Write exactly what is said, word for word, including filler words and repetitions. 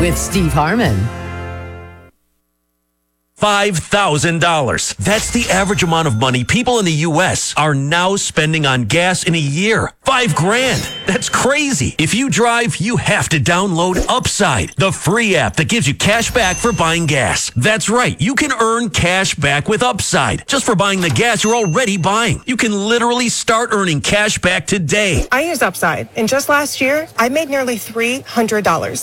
with Steve Harmon. five thousand dollars. That's the average amount of money people in the U S are now spending on gas in a year. Five grand. That's crazy. If you drive, you have to download Upside, the free app that gives you cash back for buying gas. That's right. You can earn cash back with Upside just for buying the gas you're already buying. You can literally start earning cash back today. I use Upside, and just last year, I made nearly three hundred dollars.